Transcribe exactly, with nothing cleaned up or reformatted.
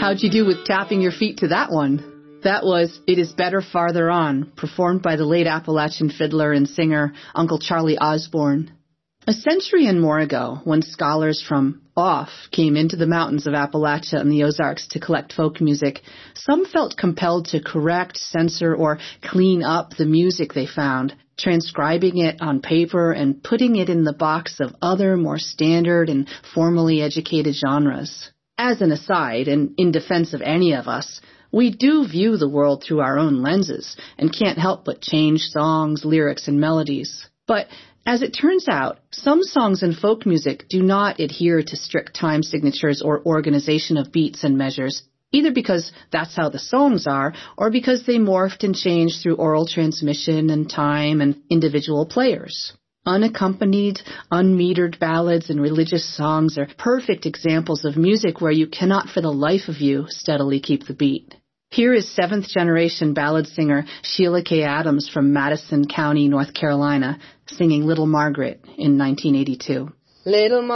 How'd you do with tapping your feet to that one? That was It Is Better Farther On, performed by the late Appalachian fiddler and singer Uncle Charlie Osborne. A century and more ago, when scholars from off came into the mountains of Appalachia and the Ozarks to collect folk music, some felt compelled to correct, censor, or clean up the music they found, transcribing it on paper and putting it in the box of other, more standard and formally educated genres. As an aside, and in defense of any of us, we do view the world through our own lenses and can't help but change songs, lyrics, and melodies. But as it turns out, some songs in folk music do not adhere to strict time signatures or organization of beats and measures, either because that's how the songs are or because they morphed and changed through oral transmission and time and individual players. Unaccompanied, unmetered ballads and religious songs are perfect examples of music where you cannot for the life of you steadily keep the beat. Here is seventh-generation ballad singer Sheila K. Adams from Madison County, North Carolina, singing Little Margaret in nineteen eighty-two. Little